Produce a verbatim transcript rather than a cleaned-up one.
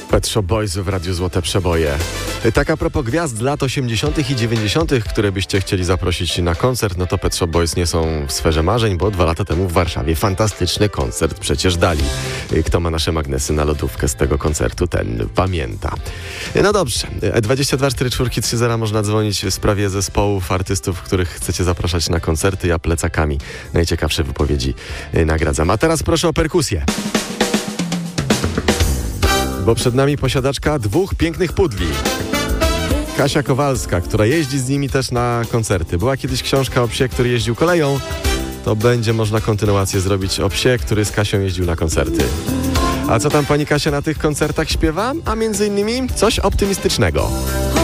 Pet Shop Boys w Radiu Złote Przeboje. Tak a propos gwiazd lat osiemdziesiątych i dziewięćdziesiątych, które byście chcieli zaprosić na koncert, no to Pet Shop Boys nie są w sferze marzeń, bo dwa lata temu w Warszawie fantastyczny koncert przecież dali. Kto ma nasze magnesy na lodówkę z tego koncertu, ten pamięta. No dobrze, dwadzieścia dwa czterdzieści cztery trzy zero można dzwonić w sprawie zespołów, artystów, których chcecie zapraszać na koncerty. Ja plecakami najciekawsze wypowiedzi nagradzam. A teraz proszę o perkusję. Bo przed nami posiadaczka dwóch pięknych pudli. Kasia Kowalska, która jeździ z nimi też na koncerty. Była kiedyś książka o psie, który jeździł koleją. To będzie można kontynuację zrobić o psie, który z Kasią jeździł na koncerty. A co tam pani Kasia na tych koncertach śpiewa? A między innymi coś optymistycznego.